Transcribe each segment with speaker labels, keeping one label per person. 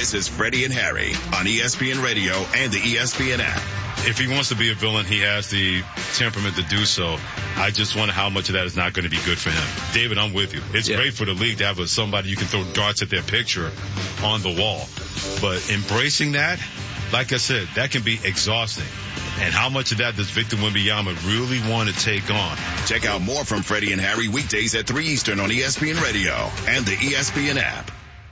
Speaker 1: This is Freddie and Harry on ESPN Radio and the ESPN app.
Speaker 2: If he wants to be a villain, he has the temperament to do so. I just wonder how much of that is not going to be good for him. David, I'm with you. It's great for the league to have somebody you can throw darts at their picture on the wall. But embracing that, like I said, that can be exhausting. And how much of that does Victor Wembanyama really want to take on?
Speaker 1: Check out more from Freddie and Harry weekdays at 3 Eastern on ESPN Radio and the ESPN app.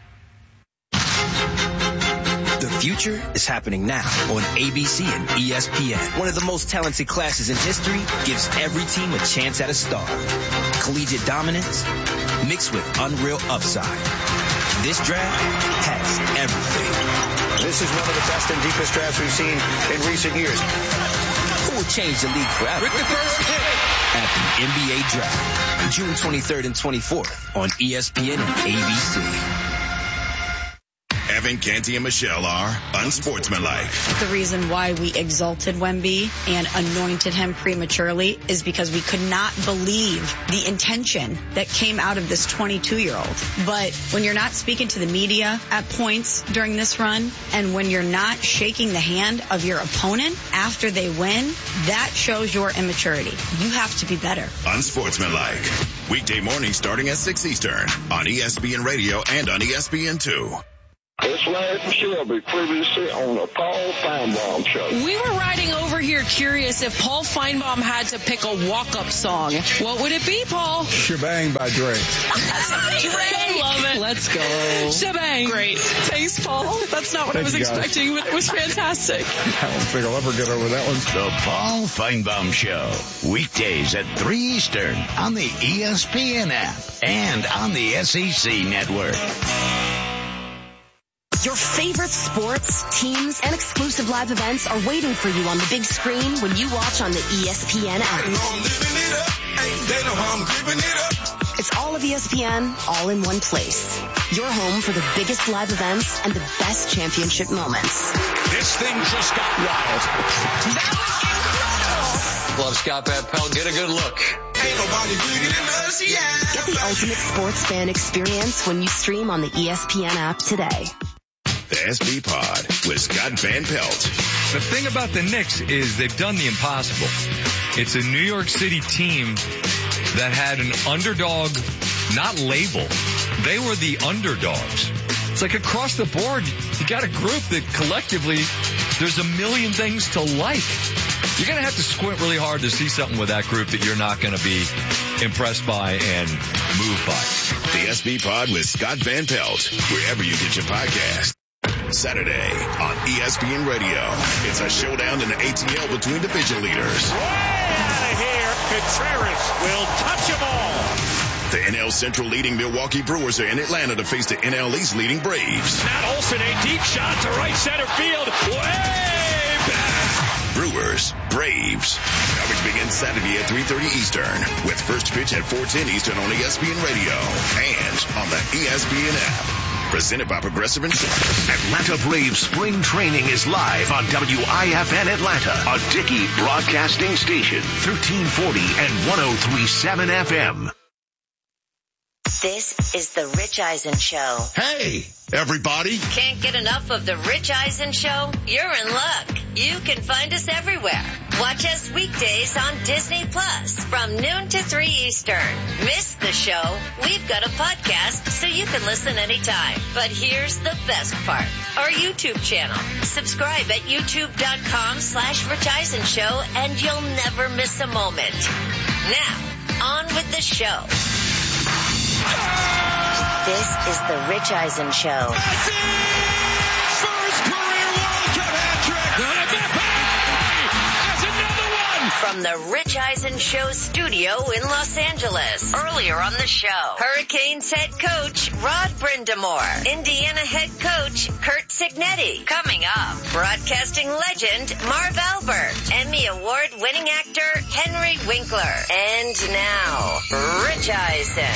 Speaker 3: The future is happening now on ABC and ESPN. One of the most talented classes in history gives every team a chance at a star. Collegiate dominance mixed with unreal upside. This draft has everything.
Speaker 4: This is one of the best and deepest drafts we've seen in recent years.
Speaker 3: Who will change the league forever? At the NBA Draft, June 23rd and 24th on ESPN and ABC.
Speaker 1: Evan, Canty, and Michelle are unsportsmanlike.
Speaker 5: The reason why we exalted Wemby and anointed him prematurely is because we could not believe the intention that came out of this 22-year-old. But when you're not speaking to the media at points during this run, and when you're not shaking the hand of your opponent after they win, that shows your immaturity. You have to be better.
Speaker 1: Unsportsmanlike. Weekday mornings starting at 6 Eastern on ESPN Radio and on ESPN2.
Speaker 6: It's Larry from Shelby, previously on the Paul Feinbaum Show.
Speaker 7: We were riding over here curious if Paul Feinbaum had to pick a walk-up song. What would it be, Paul?
Speaker 8: Shebang by Drake.
Speaker 7: I love it. Let's go. Shebang. Great. Thanks, Paul. That's not what I was expecting, but it was fantastic.
Speaker 8: I don't think I'll ever get over that one.
Speaker 9: The Paul Feinbaum Show. Weekdays at 3 Eastern on the ESPN app and on the SEC network.
Speaker 10: Your favorite sports, teams, and exclusive live events are waiting for you on the big screen when you watch on the ESPN app. It's all of ESPN, all in one place. Your home for the biggest live events and the best championship moments.
Speaker 11: This thing just got wild.
Speaker 10: That was incredible!
Speaker 11: Love Scott Van Pelt. Get a good look.
Speaker 10: Ain't nobody bigger than us, yeah. Get the ultimate sports fan experience when you stream on the ESPN app today.
Speaker 1: The SB Pod with Scott Van Pelt.
Speaker 12: The thing about the Knicks is they've done the impossible. It's a New York City team that had an underdog, not label. They were the underdogs. It's like across the board, you got a group that collectively, there's a million things to like. You're going to have to squint really hard to see something with that group that you're not going to be impressed by and moved by.
Speaker 1: The SB Pod with Scott Van Pelt, wherever you get your podcast. Saturday on ESPN Radio. It's a showdown in the ATL between division leaders.
Speaker 13: Way out of here. Contreras will touch them all.
Speaker 1: The NL Central leading Milwaukee Brewers are in Atlanta to face the NL East leading Braves.
Speaker 13: Matt Olson, a deep shot to right center field. Way back.
Speaker 1: Brewers, Braves. Coverage begins Saturday at 3:30 Eastern with first pitch at 4:10 Eastern on ESPN Radio and on the ESPN app. Presented by Progressive Insurance.
Speaker 14: Atlanta Braves spring training is live on WIFN Atlanta, a Dickey broadcasting station, 1340 and 103.7 FM.
Speaker 15: This is the Rich Eisen Show.
Speaker 1: Hey, everybody.
Speaker 15: Can't get enough of the Rich Eisen Show? You're in luck. You can find us everywhere. Watch us weekdays on Disney Plus from noon to 3 Eastern. Miss the show? We've got a podcast so you can listen anytime. But here's the best part. Our YouTube channel. Subscribe at youtube.com/Rich Eisen Show and you'll never miss a moment. Now, on with the show. This is the Rich Eisen Show.
Speaker 13: First career World Cup hat-trick. That's another one.
Speaker 15: From the Rich Eisen Show studio in Los Angeles. Earlier on the show, Hurricanes head coach Rod Brindamore. Indiana head coach Curt Cignetti. Coming up, broadcasting legend Marv Albert. Emmy Award-winning actor Henry Winkler. And now, Rich Eisen.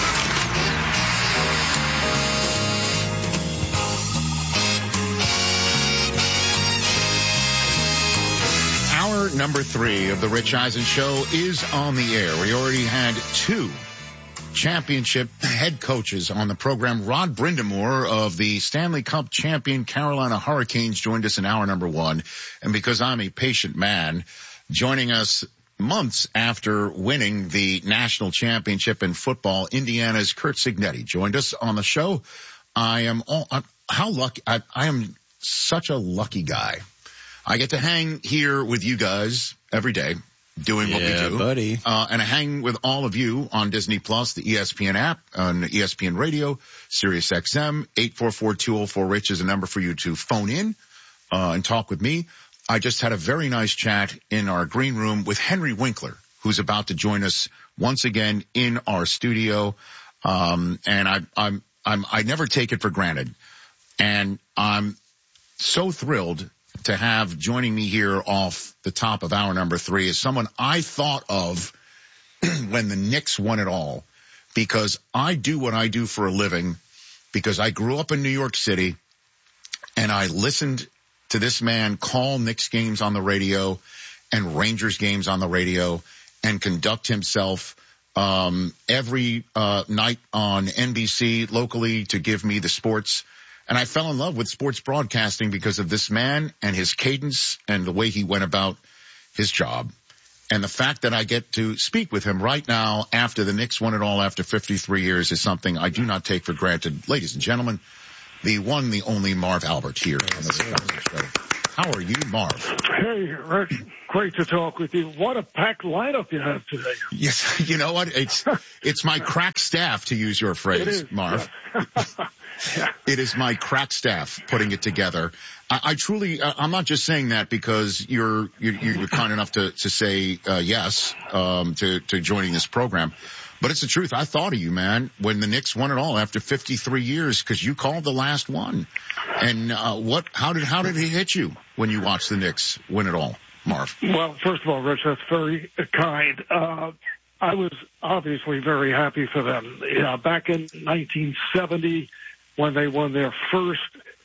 Speaker 16: Hour number 3 of the Rich Eisen Show is on the air. We already had 2
Speaker 17: championship head coaches on the program. Rod Brindamore of the Stanley Cup champion Carolina Hurricanes joined us in hour number 1. And because I'm a patient man, joining us months after winning the national championship in football, Indiana's Curt Cignetti joined us on the show. I am such a lucky guy. I get to hang here with you guys every day doing what we do. Buddy. And I hang with all of you on Disney Plus, the ESPN app, on ESPN Radio, Sirius XM. 844-204-RICH is a number for you to phone in and talk with me. I just had a very nice chat in our green room with Henry Winkler, who's about to join us once again in our studio. And I never take it for granted. And I'm so thrilled to have joining me here off the top of hour number 3 is someone I thought of when the Knicks won it all, because I do what I do for a living, because I grew up in New York City and I listened to this man call Knicks games on the radio and Rangers games on the radio and conduct himself every night on NBC locally to give me the sports. And I fell in love with sports broadcasting because of this man and his cadence and the way he went about his job. And the fact that I get to speak with him right now after the Knicks won it all after 53 years is something I do not take for granted. Ladies and gentlemen, the one, the only Marv Albert here on the show. How are you, Marv?
Speaker 18: Hey, Rick. Great to talk with you. What a packed lineup you have today.
Speaker 17: Yes, you know what? It's my crack staff, to use your phrase, Marv. Yeah. It is my crack staff putting it together. I truly, I'm not just saying that because you're kind enough to say yes to joining this program. But it's the truth. I thought of you, man, when the Knicks won it all after 53 years, because you called the last one. And how did it hit you when you watched the Knicks win it all, Marv?
Speaker 18: Well, first of all, Rich, that's very kind. I was obviously very happy for them. Back in 1970, when they won their first,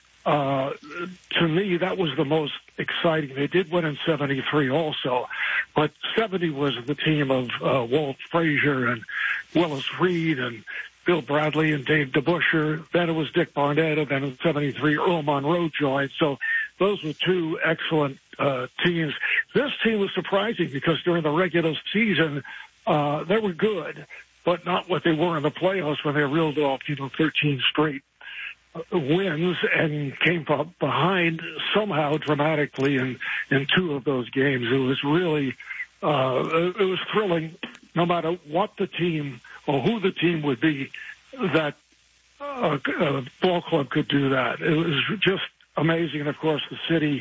Speaker 18: to me, that was the most exciting. They did win in 73 also, but 70 was the team of Walt Frazier and Willis Reed and Bill Bradley and Dave DeBusschere. Then it was Dick Barnett, and then in 73, Earl Monroe joined. So those were two excellent teams. This team was surprising because during the regular season, they were good, but not what they were in the playoffs when they reeled off, 13 straight wins and came up behind somehow dramatically in 2 of those games. It was really, it was thrilling no matter what the team or who the team would be that ball club could do that. It was just amazing. And of course the city,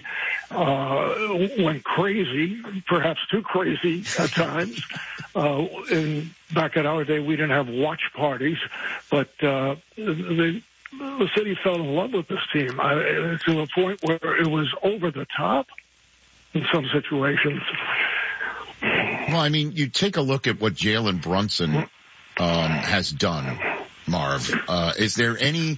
Speaker 18: went crazy, perhaps too crazy at times. Back in our day, we didn't have watch parties, but, the city fell in love with this team to a point where it was over the top in some situations.
Speaker 17: Well, I mean, you take a look at what Jalen Brunson has done, Marv. Is there any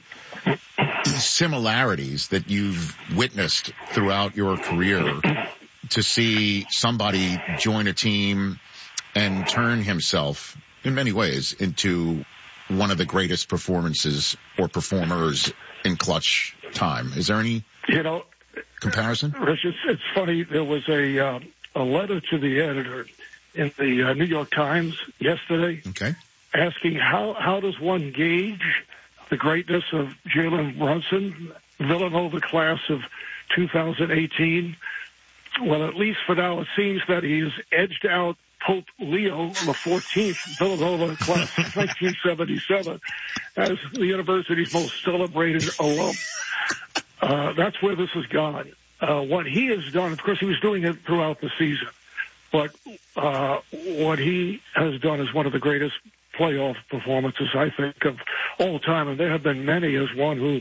Speaker 17: similarities that you've witnessed throughout your career to see somebody join a team and turn himself, in many ways, into one of the greatest performances or performers in clutch time? Is there any comparison?
Speaker 18: Rich, it's funny. There was a letter to the editor in the New York Times yesterday, asking how does one gauge the greatness of Jalen Brunson, Villanova class of 2018? Well, at least for now, it seems that he's edged out Pope Leo the 14th, Villanova class of 1977, as the university's most celebrated alum. That's where this has gone. What he has done, of course, he was doing it throughout the season, but what he has done is one of the greatest playoff performances, I think, of all time. And there have been many, as one who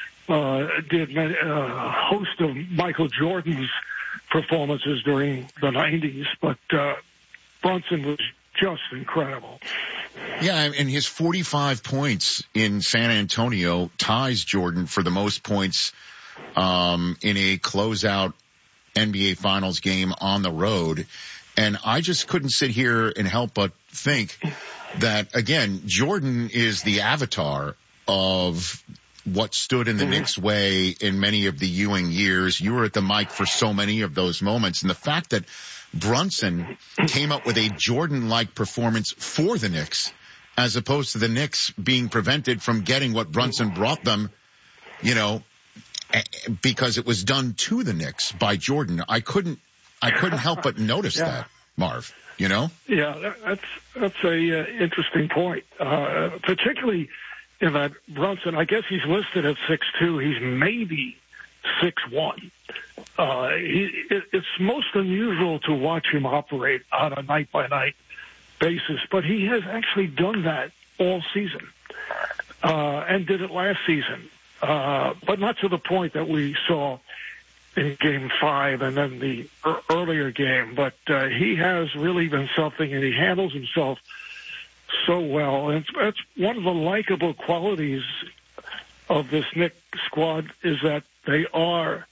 Speaker 18: did a host of Michael Jordan's performances during the 90s, but Brunson was just incredible.
Speaker 17: Yeah, and his 45 points in San Antonio ties Jordan for the most points in a closeout NBA Finals game on the road. And I just couldn't sit here and help but think that, again, Jordan is the avatar of what stood in the Knicks' way in many of the Ewing years. You were at the mic for so many of those moments. And the fact that Brunson came up with a Jordan-like performance for the Knicks, as opposed to the Knicks being prevented from getting what Brunson brought them, you know, because it was done to the Knicks by Jordan. I couldn't help but notice that, Marv, you know?
Speaker 18: Yeah, that's a interesting point, particularly in that Brunson, I guess he's listed at 6'2". He's maybe 6'1". It's most unusual to watch him operate on a night-by-night basis, but he has actually done that all season, and did it last season, but not to the point that we saw in Game 5 and then the earlier game. But he has really been something, and he handles himself so well. And it's one of the likable qualities of this Knicks squad is that they are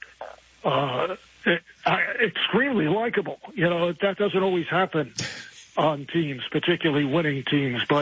Speaker 18: extremely likable. You know, that doesn't always happen on teams, particularly winning teams. But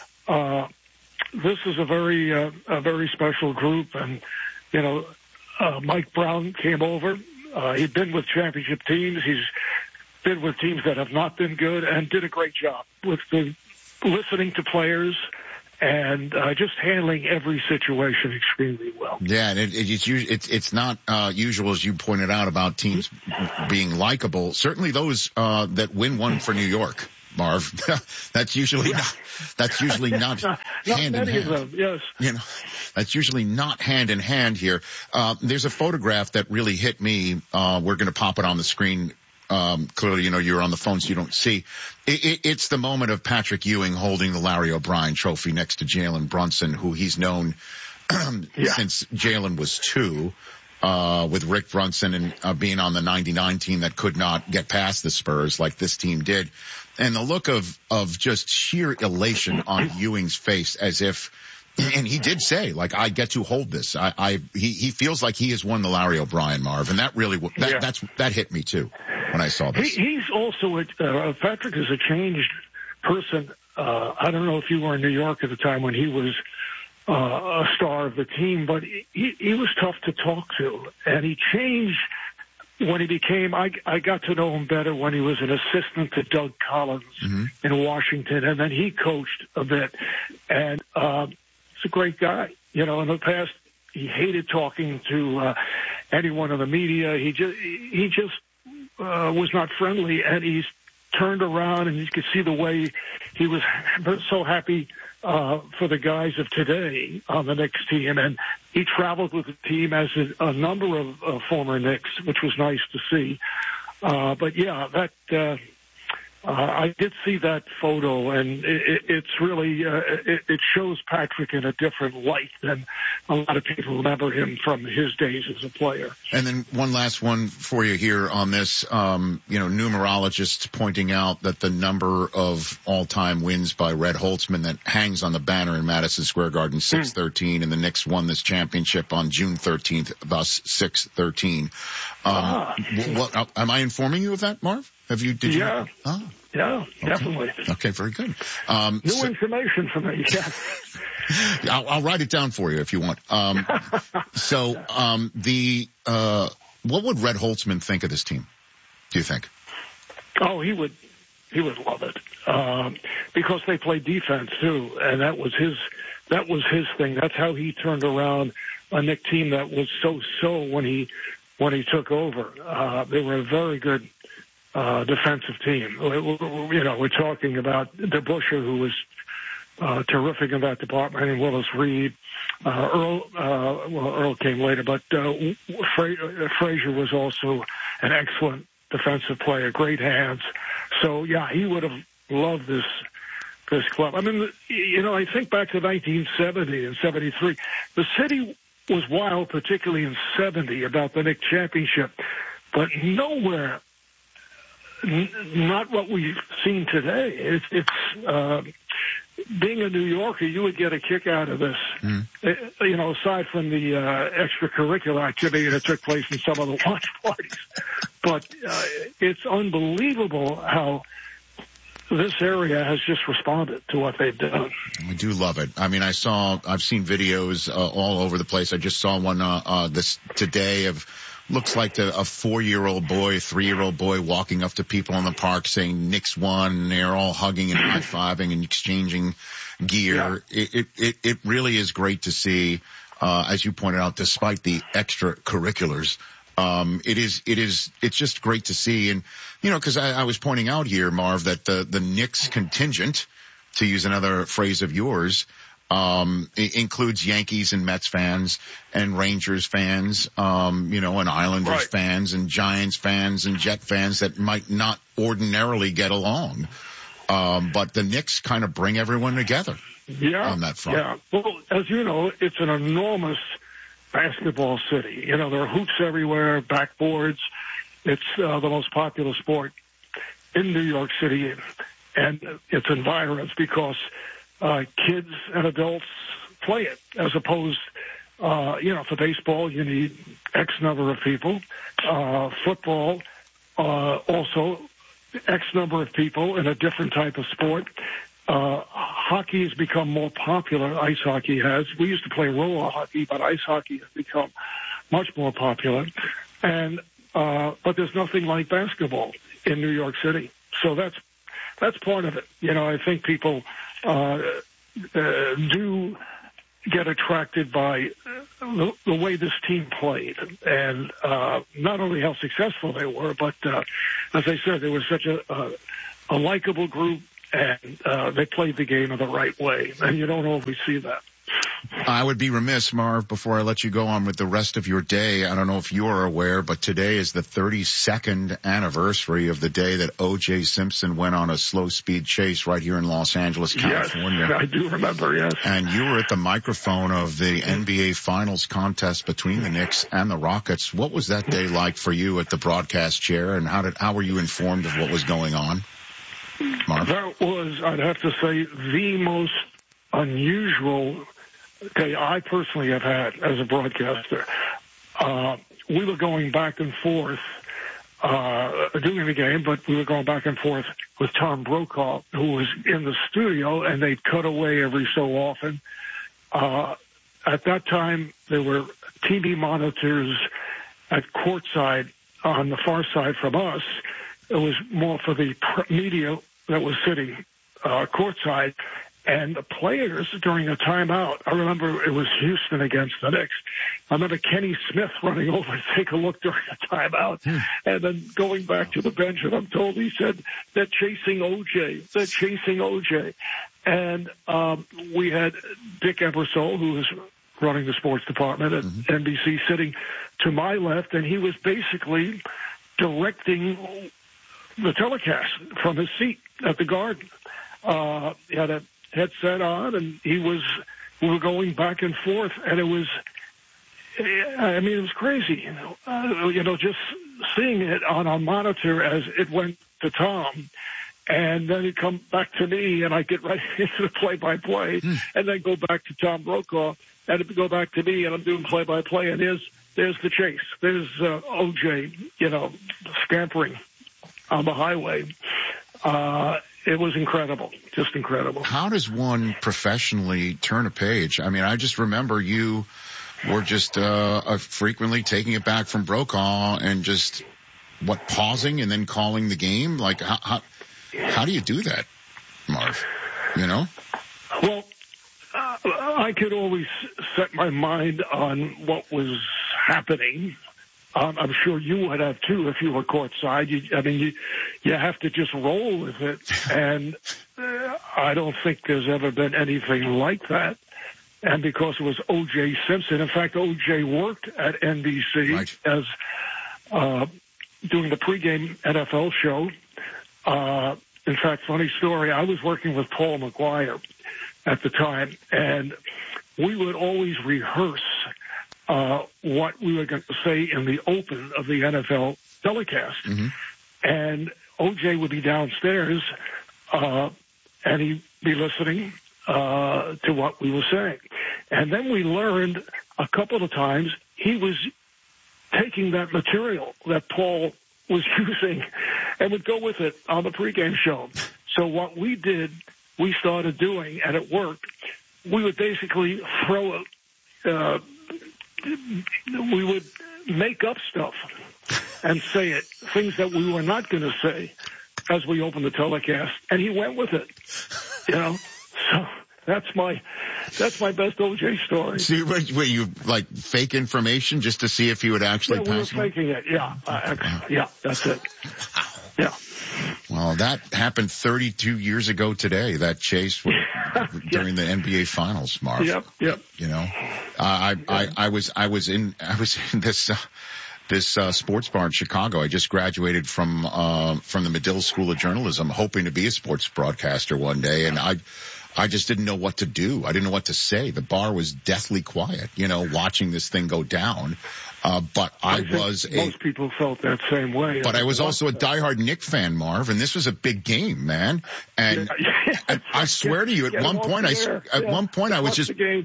Speaker 18: this is a very special group. And, you know, Mike Brown came over. He'd been with championship teams. He's been with teams that have not been good, and did a great job with listening to players and just handling every situation extremely well.
Speaker 17: Yeah, and it's not usual, as you pointed out, about teams being likable. Certainly those that win one for New York, Marv. That's usually not hand in hand.
Speaker 18: Yes.
Speaker 17: You know, that's usually not hand in hand here. There's a photograph that really hit me. We're going to pop it on the screen. Clearly, you know, you're on the phone, so you don't see. It's the moment of Patrick Ewing holding the Larry O'Brien trophy next to Jalen Brunson, who he's known since Jalen was 2. With Rick Brunson and being on the 99 team that could not get past the Spurs like this team did. And the look of just sheer elation on Ewing's face, as if, and he did say, like, I get to hold this. He feels like he has won the Larry O'Brien, Marv. And that really, that hit me too when I saw this.
Speaker 18: He's also, Patrick is a changed person. I don't know if you were in New York at the time when he was a star of the team, but he was tough to talk to, and he changed when he became, I got to know him better when he was an assistant to Doug Collins in Washington, and then he coached a bit, and he's a great guy. You know, in the past, he hated talking to anyone in the media. He just was not friendly, and he's turned around, and you could see the way he was so happy for the guys of today on the Knicks team. And he traveled with the team as a number of former Knicks, which was nice to see. But yeah, that I did see that photo, and it's really it shows Patrick in a different light than a lot of people remember him from his days as a player.
Speaker 17: And then one last one for you here on this. Numerologists pointing out that the number of all-time wins by Red Holtzman that hangs on the banner in Madison Square Garden, 613, and the Knicks won this championship on June 13th, thus 613. What am I informing you of that, Marv? Did you?
Speaker 18: Yeah.
Speaker 17: Oh.
Speaker 18: Yeah, definitely.
Speaker 17: Okay, very good.
Speaker 18: New information for me. Yeah.
Speaker 17: I'll write it down for you if you want. What would Red Holtzman think of this team? Do you think?
Speaker 18: Oh, he would love it. Because they play defense too, and that was his thing. That's how he turned around a Knicks team that was so when he took over. They were a very good defensive team. You know, we're talking about DeBusschere, who was terrific in that department, and Willis Reed. Earl came later, but Frazier was also an excellent defensive player, great hands. So yeah, he would have loved this club. I mean, you know, I think back to 1970 and 73. The city was wild, particularly in 70, about the Knicks championship, but nowhere. Not what we've seen today. It's being a New Yorker, you would get a kick out of this. You know, aside from the extracurricular activity that took place in some of the watch parties. But it's unbelievable how this area has just responded to what they've done.
Speaker 17: I do love it. I mean, I've seen videos all over the place. I just saw one this today of looks like a 4-year-old boy, 3-year-old boy walking up to people in the park saying Knicks won, and they're all hugging and high-fiving and exchanging gear. Yeah. It really is great to see, as you pointed out, despite the extracurriculars. It's just great to see. And, cause I was pointing out here, Marv, that the Knicks contingent, to use another phrase of yours, it includes Yankees and Mets fans and Rangers fans, and Islanders fans and Giants fans and Jet fans that might not ordinarily get along. But the Knicks kind of bring everyone together on that front.
Speaker 18: Yeah. Well, as you know, it's an enormous basketball city. There are hoops everywhere, backboards. It's the most popular sport in New York City and its environs because kids and adults play it, as opposed, for baseball, you need X number of people. Football, also X number of people in a different type of sport. Hockey has become more popular. Ice hockey has. We used to play roller hockey, but ice hockey has become much more popular. And, but there's nothing like basketball in New York City. So that's part of it. I think people, do get attracted by the way this team played, and not only how successful they were, but as I said, they were such a likable group, and they played the game in the right way, and you don't always see that.
Speaker 17: I would be remiss, Marv, before I let you go on with the rest of your day. I don't know if you're aware, but today is the 32nd anniversary of the day that O.J. Simpson went on a slow-speed chase right here in Los Angeles, California.
Speaker 18: Yes, I do remember, yes.
Speaker 17: And you were at the microphone of the NBA Finals contest between the Knicks and the Rockets. What was that day like for you at the broadcast chair, and how were you informed of what was going on, Marv?
Speaker 18: That was, I'd have to say, the most unusual day I personally have had as a broadcaster. We were going back and forth doing the game, but we were going back and forth with Tom Brokaw, who was in the studio, and they'd cut away every so often. At that time, there were TV monitors at courtside on the far side from us. It was more for the media that was sitting courtside. And the players during a timeout, I remember it was Houston against the Knicks. I remember Kenny Smith running over to take a look during a timeout and then going back to the bench. And I'm told he said, they're chasing O.J. They're chasing O.J. And we had Dick Ebersol, who was running the sports department at NBC, sitting to my left. And he was basically directing the telecast from his seat at the Garden. He had a headset on, and we were going back and forth, and it was crazy, just seeing it on a monitor as it went to Tom, and then it come back to me, and I get right into the play-by-play, and then go back to Tom Brokaw, and it go back to me, and I'm doing play-by-play, and there's the chase. There's O.J., scampering on the highway. It was incredible, just incredible.
Speaker 17: How does one professionally turn a page? I mean, I just remember you were just frequently taking it back from Brokaw and just, pausing and then calling the game? Like, how do you do that, Marv?
Speaker 18: Well, I could always set my mind on what was happening. I'm sure you would have too if you were courtside. You have to just roll with it, and I don't think there's ever been anything like that. And because it was O.J. Simpson, in fact, O.J. worked at NBC as doing the pregame NFL show. In fact, funny story, I was working with Paul McGuire at the time, and we would always rehearse what we were going to say in the open of the NFL telecast. And O.J. would be downstairs, and he'd be listening to what we were saying. And then we learned a couple of times he was taking that material that Paul was using and would go with it on the pregame show. So what we started doing, and it worked. We would basically we would make up stuff and say it, things that we were not going to say as we opened the telecast, and he went with it. So that's my best OJ story.
Speaker 17: See, were you like fake information just to see if he would actually pass?
Speaker 18: We were faking it. Yeah, that's it. Yeah.
Speaker 17: Well, that happened 32 years ago today. That chase during the NBA Finals, Marv.
Speaker 18: Yep.
Speaker 17: You know, I was in this sports bar in Chicago. I just graduated from the Medill School of Journalism, hoping to be a sports broadcaster one day, and I just didn't know what to do. I didn't know what to say. The bar was deathly quiet, watching this thing go down. But
Speaker 18: most people felt that same way.
Speaker 17: But I was also a diehard Knick fan, Marv, and this was a big game, man. And I swear to you, at one point I was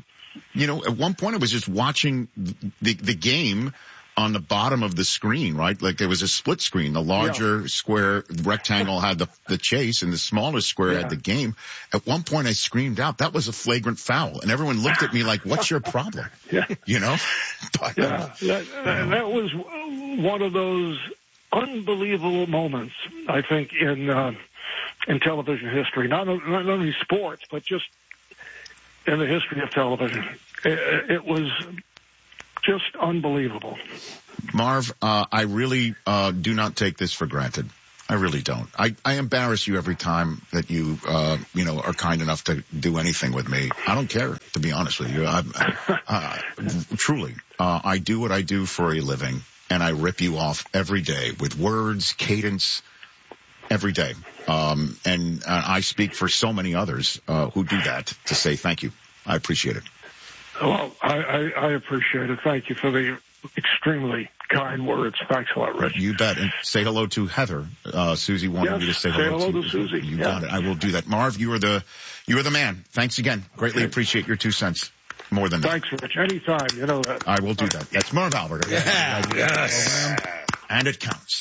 Speaker 17: just watching the game on the bottom of the screen, right? Like there was a split screen. The larger square rectangle had the chase and the smaller square had the game. At one point I screamed out, that was a flagrant foul. And everyone looked at me like, what's your problem? But,
Speaker 18: that was one of those unbelievable moments, I think, in television history. Not only sports, but just in the history of television. It was just unbelievable.
Speaker 17: Marv, I really do not take this for granted. I really don't. I embarrass you every time that you are kind enough to do anything with me. I don't care, to be honest with you. Truly, I do what I do for a living, and I rip you off every day with words, cadence, every day. And I speak for so many others who do that to say thank you. I appreciate it.
Speaker 18: Well, I appreciate it. Thank you for the extremely kind words. Thanks a lot, Rich.
Speaker 17: You bet. And say hello to Heather. Susie wanted me to say hello
Speaker 18: to Susie.
Speaker 17: You got it. I will do that. Marv, you are the man. Thanks again. Greatly appreciate your 2 cents. More than that.
Speaker 18: Thanks, Rich. Anytime. You know that.
Speaker 17: I will do that. That's Marv Albert.
Speaker 12: Yes.
Speaker 17: And it counts.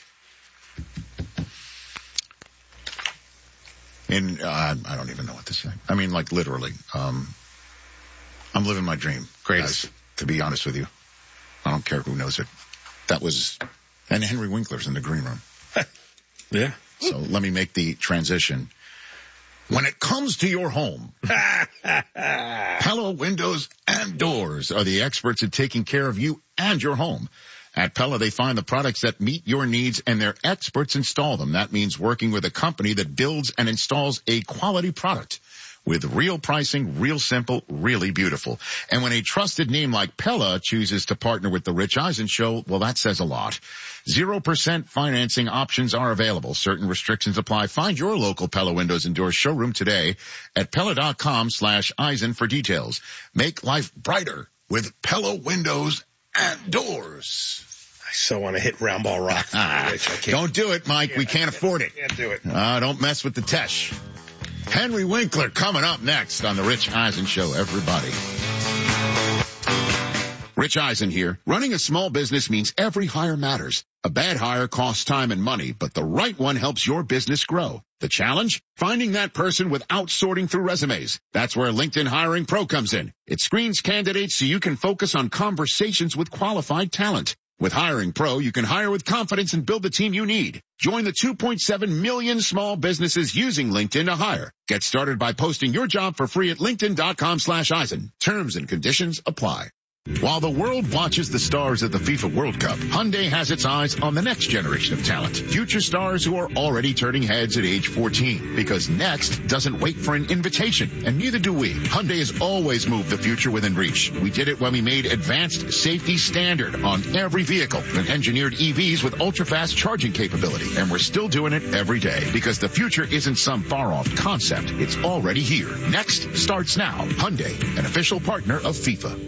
Speaker 17: I don't even know what to say. I mean, like literally. I'm living my dream.
Speaker 12: Greatest.
Speaker 17: To be honest with you. I don't care who knows it. And Henry Winkler's in the green room.
Speaker 12: Yeah.
Speaker 17: So let me make the transition. When it comes to your home, Pella Windows and Doors are the experts at taking care of you and your home. At Pella, they find the products that meet your needs, and their experts install them. That means working with a company that builds and installs a quality product with real pricing, real simple, really beautiful. And when a trusted name like Pella chooses to partner with The Rich Eisen Show, well, that says a lot. 0% financing options are available. Certain restrictions apply. Find your local Pella Windows and Doors showroom today at Pella.com/Eisen for details. Make life brighter with Pella Windows and Doors.
Speaker 19: I so want to hit round ball rock. Rich. I can't.
Speaker 17: Don't do it, Mike. We can't afford it.
Speaker 19: Can't do it.
Speaker 17: Don't mess with the Tesh. Henry Winkler coming up next on The Rich Eisen Show, everybody. Rich Eisen here. Running a small business means every hire matters. A bad hire costs time and money, but the right one helps your business grow. The challenge? Finding that person without sorting through resumes. That's where LinkedIn Hiring Pro comes in. It screens candidates so you can focus on conversations with qualified talent. With Hiring Pro, you can hire with confidence and build the team you need. Join the 2.7 million small businesses using LinkedIn to hire. Get started by posting your job for free at linkedin.com/Eisen. Terms and conditions apply. While the world watches the stars at the FIFA World Cup, Hyundai has its eyes on the next generation of talent. Future stars who are already turning heads at age 14. Because next doesn't wait for an invitation, and neither do we. Hyundai has always moved the future within reach. We did it when we made advanced safety standard on every vehicle and engineered EVs with ultra-fast charging capability. And we're still doing it every day because the future isn't some far-off concept. It's already here. Next starts now. Hyundai, an official partner of FIFA.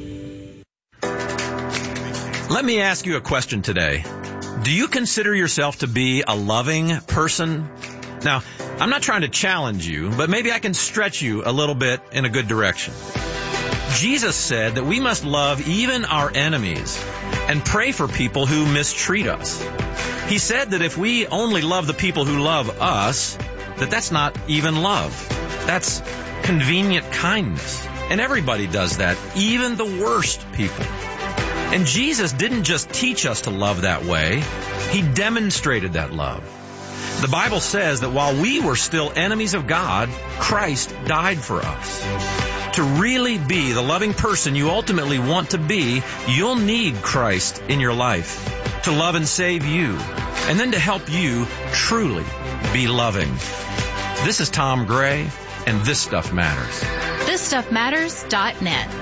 Speaker 20: Let me ask you a question today. Do you consider yourself to be a loving person? Now, I'm not trying to challenge you, but maybe I can stretch you a little bit in a good direction. Jesus said that we must love even our enemies and pray for people who mistreat us. He said that if we only love the people who love us, that that's not even love. That's convenient kindness. And everybody does that, even the worst people. And Jesus didn't just teach us to love that way. He demonstrated that love. The Bible says that while we were still enemies of God, Christ died for us. To really be the loving person you ultimately want to be, you'll need Christ in your life to love and save you, and then to help you truly be loving. This is Tom Gray, and This Stuff Matters.
Speaker 21: ThisStuffMatters.net.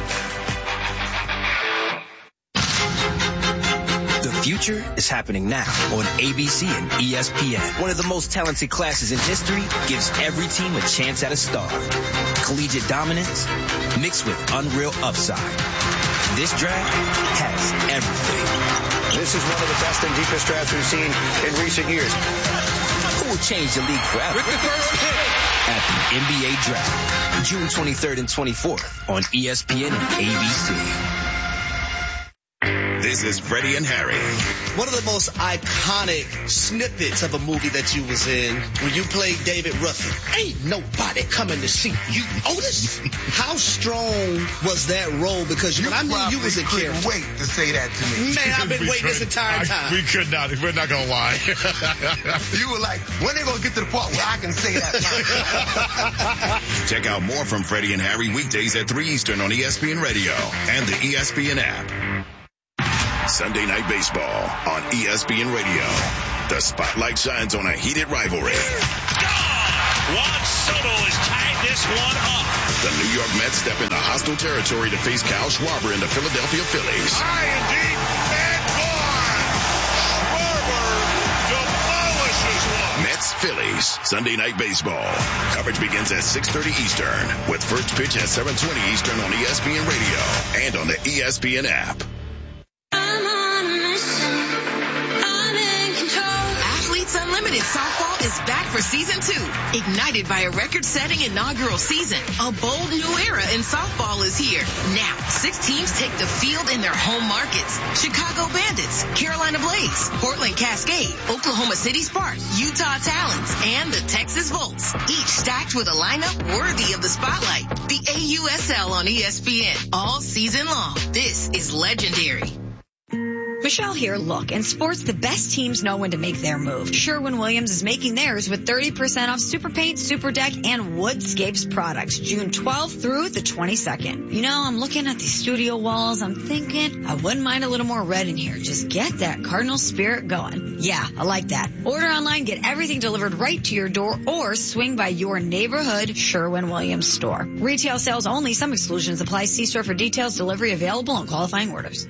Speaker 3: The future is happening now on ABC and ESPN. One of the most talented classes in history gives every team a chance at a star. Collegiate dominance mixed with unreal upside. This draft has everything.
Speaker 4: This is one of the best and deepest drafts we've seen in recent years.
Speaker 3: Who will change the league forever?
Speaker 13: With the first pick
Speaker 3: at the NBA Draft, June 23rd and 24th on ESPN and ABC.
Speaker 1: This is Freddie and Harry.
Speaker 22: One of the most iconic snippets of a movie that you was in when you played David Ruffin. Ain't nobody coming to see you, Otis. How strong was that role? Because when I knew you was a kid.
Speaker 23: Wait to say that to me.
Speaker 22: Man, I've been waiting this entire time.
Speaker 2: We could not. We're not going to lie.
Speaker 23: You were like, when they going to get to the part where I can say that line?
Speaker 1: Check out more from Freddie and Harry weekdays at 3 Eastern on ESPN Radio and the ESPN app. Sunday Night Baseball on ESPN Radio. The spotlight shines on a heated rivalry.
Speaker 13: Juan Soto has tied this one up.
Speaker 1: The New York Mets step into hostile territory to face Kyle Schwarber and the Philadelphia Phillies.
Speaker 23: High and deep and gone. Schwarber demolishes one.
Speaker 1: Mets-Phillies, Sunday Night Baseball. Coverage begins at 6:30 Eastern with first pitch at 7:20 Eastern on ESPN Radio and on the ESPN app.
Speaker 24: Unlimited Softball is back for Season 2. Ignited by a record-setting inaugural season, a bold new era in softball is here. Now, 6 teams take the field in their home markets. Chicago Bandits, Carolina Blaze, Portland Cascade, Oklahoma City Sparks, Utah Talons, and the Texas Volts. Each stacked with a lineup worthy of the spotlight. The AUSL on ESPN all season long. This is legendary.
Speaker 5: Michelle here. Look, in sports, the best teams know when to make their move. Sherwin-Williams is making theirs with 30% off Super Paint, Super Deck, and Woodscapes products, June 12th through the 22nd. You know, I'm looking at these studio walls. I'm thinking I wouldn't mind a little more red in here. Just get that Cardinal spirit going. Yeah, I like that. Order online, get everything delivered right to your door, or swing by your neighborhood Sherwin-Williams store. Retail sales only. Some exclusions apply. See store for details. Delivery available on qualifying orders.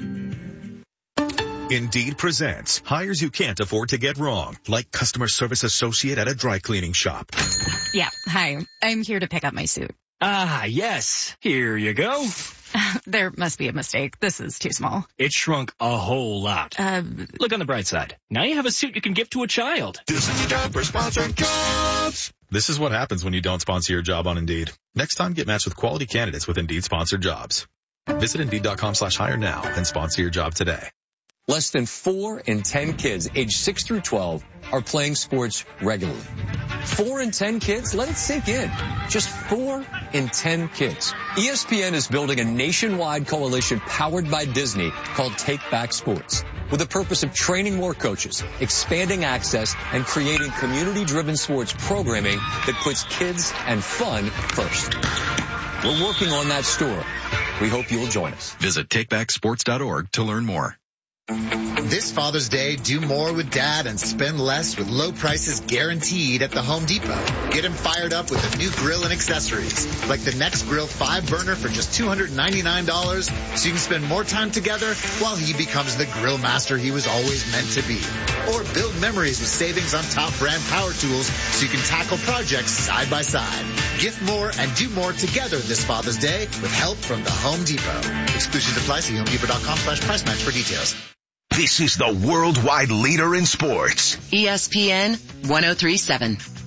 Speaker 25: Indeed presents hires you can't afford to get wrong, like customer service associate at a dry cleaning shop.
Speaker 7: Yeah, hi. I'm here to pick up my suit.
Speaker 26: Ah, yes. Here you go.
Speaker 7: There must be a mistake. This is too small.
Speaker 26: It shrunk a whole lot. Look on the bright side. Now you have a suit you can give to a child.
Speaker 25: This is time for sponsored jobs. This is what happens when you don't sponsor your job on Indeed. Next time, get matched with quality candidates with Indeed sponsored jobs. Visit Indeed.com/hire now and sponsor your job today.
Speaker 27: Less than 4 in 10 kids aged 6 through 12 are playing sports regularly. 4 in 10 kids? Let it sink in. Just 4 in 10 kids. ESPN is building a nationwide coalition powered by Disney called Take Back Sports, with the purpose of training more coaches, expanding access, and creating community-driven sports programming that puts kids and fun first. We're working on that story. We hope you'll join us.
Speaker 25: Visit takebacksports.org to learn more.
Speaker 28: This Father's Day, do more with Dad and spend less with low prices guaranteed at the Home Depot. Get him fired up with a new grill and accessories, like the Next Grill 5-burner for just $299, so you can spend more time together while he becomes the grill master he was always meant to be. Or build memories with savings on top brand power tools so you can tackle projects side by side. Gift more and do more together this Father's Day with help from the Home Depot. Exclusions apply. See HomeDepot.com/price match for details.
Speaker 14: This is the worldwide leader in sports.
Speaker 21: ESPN 1037.